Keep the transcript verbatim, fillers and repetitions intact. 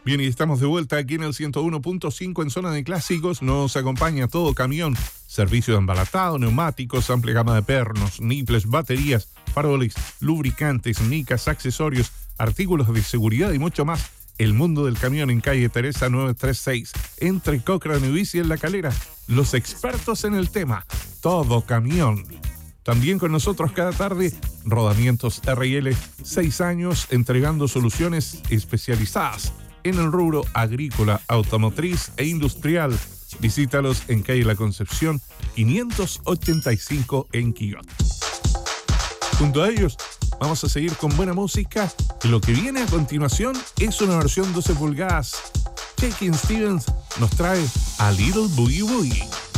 Bien, y estamos de vuelta aquí en el ciento uno punto cinco en Zona de Clásicos. Nos acompaña Todo Camión, servicio de embalatado, neumáticos, amplia gama de pernos, niples, baterías, faroles, lubricantes, nicas, accesorios, artículos de seguridad y mucho más. El mundo del camión en calle Teresa novecientos treinta y seis, entre Cochrane y Bici en La Calera. Los expertos en el tema, Todo Camión. También con nosotros cada tarde, Rodamientos R y L, seis años entregando soluciones especializadas en el rubro agrícola, automotriz e industrial. Visítalos en calle La Concepción, quinientos ochenta y cinco en Quillot. Junto a ellos, vamos a seguir con buena música. Y lo que viene a continuación es una versión doce pulgadas. Shakin' Stevens nos trae A Little Boogie Woogie.